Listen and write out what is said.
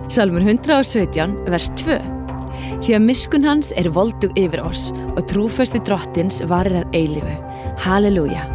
Salmur 117, vers 2. Því að miskunn hans voldug yfir oss og trúfesti drottins varir að eilífu. Halleluja.